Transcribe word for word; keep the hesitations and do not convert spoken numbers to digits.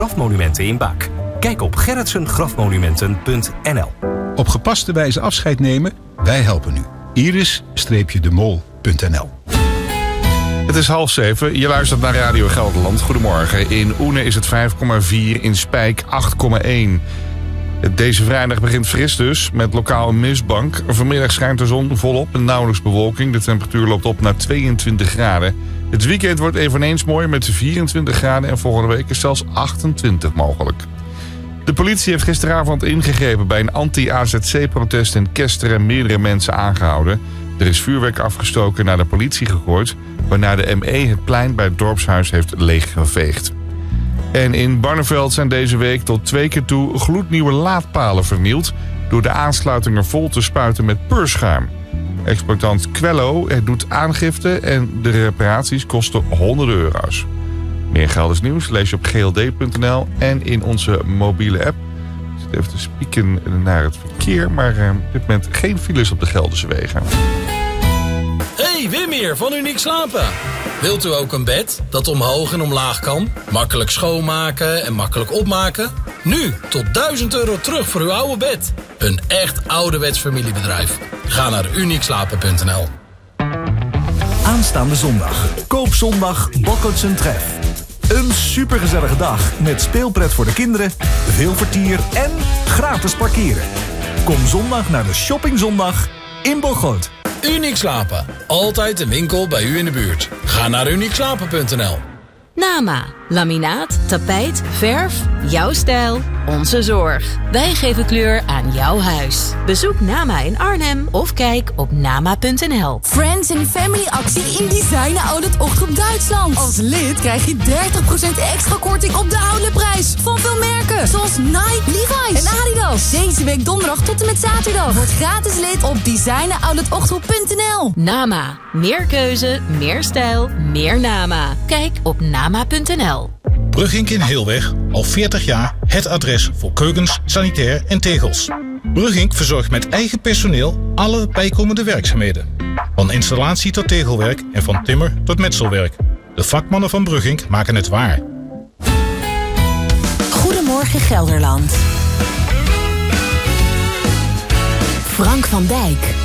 Grafmonumenten in Baak. Kijk op gerritsen grafmonumenten punt n l. Op gepaste wijze afscheid nemen? Wij helpen u. iris de mol punt n l. Het is half zeven. Je luistert naar Radio Gelderland. Goedemorgen. In Oene is het vijf komma vier. In Spijk acht komma één. Deze vrijdag begint fris dus, met lokaal een mistbank. Vanmiddag schijnt de zon volop en nauwelijks bewolking. De temperatuur loopt op naar tweeëntwintig graden. Het weekend wordt eveneens mooi met vierentwintig graden... en volgende week is zelfs achtentwintig mogelijk. De politie heeft gisteravond ingegrepen bij een anti-A Z C-protest in Kesteren... meerdere mensen aangehouden. Er is vuurwerk afgestoken en naar de politie gegooid... waarna de M E het plein bij het dorpshuis heeft leeggeveegd. En in Barneveld zijn deze week tot twee keer toe gloednieuwe laadpalen vernield... door de aansluitingen vol te spuiten met peurschuim. Exploitant Quello doet aangifte en de reparaties kosten honderden euro's. Meer Gelders nieuws lees je op g l d punt n l en in onze mobiele app. Ik zit even te spieken naar het verkeer, maar uh, op dit moment geen files op de Gelderse wegen. Hey, Wim hier van Uniek Slapen. Wilt u ook een bed dat omhoog en omlaag kan? Makkelijk schoonmaken en makkelijk opmaken? Nu tot duizend euro terug voor uw oude bed. Een echt ouderwets familiebedrijf. Ga naar uniek slapen punt n l. Aanstaande zondag. Koopzondag Bokkotsen Tref. Een supergezellige dag met speelpret voor de kinderen, veel vertier en gratis parkeren. Kom zondag naar de Shoppingzondag in Bocholt. Uniek Slapen. Altijd een winkel bij u in de buurt. Ga naar uniek slapen punt n l. Nama. Laminaat, tapijt, verf, jouw stijl, onze zorg. Wij geven kleur aan jouw huis. Bezoek Nama in Arnhem of kijk op nama punt n l. Friends and Family actie in Design Outlet Ochtend Duitsland. Als lid krijg je dertig procent extra korting op de outletprijs. Van veel merken, zoals Nike, Levi's en Adidas. Deze week donderdag tot en met zaterdag. Word gratis lid op design outlet ochtend punt n l. Nama. Meer keuze, meer stijl, meer Nama. Kijk op nama punt n l. Brugink in Heelweg, al veertig jaar het adres voor keukens, sanitair en tegels. Brugink verzorgt met eigen personeel alle bijkomende werkzaamheden. Van installatie tot tegelwerk en van timmer tot metselwerk. De vakmannen van Brugink maken het waar. Goedemorgen Gelderland. Frank van Dijk.